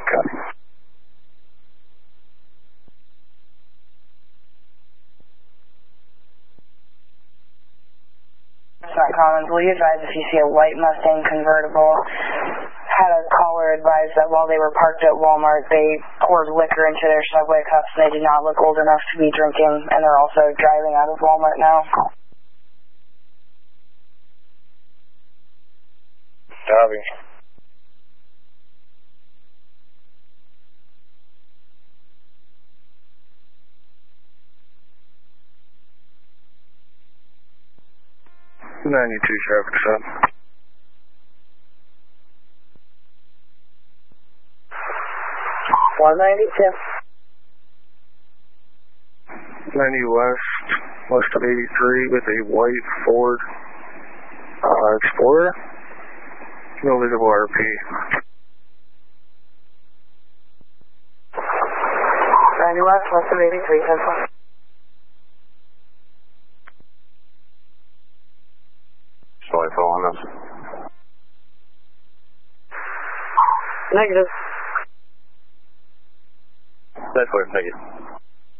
Copy. Commons, will you advise if you see a white Mustang convertible? Had a caller advise that while they were parked at Walmart, they poured liquor into their subway cups and they did not look old enough to be drinking, and they're also driving out of Walmart now. Copy. .92 traffic stop. 192. 90 west of 83 with a white Ford Explorer. No visible RP. 90 west of 83, 10-1. Shall I follow on this? Negative. That's clear, thank you.